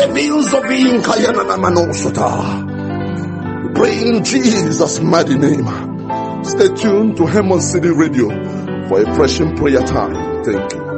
Reveals of being Kayana Manosota. Pray in Jesus' mighty name. Stay tuned to Hemon City Radio for a fresh prayer time. Thank you.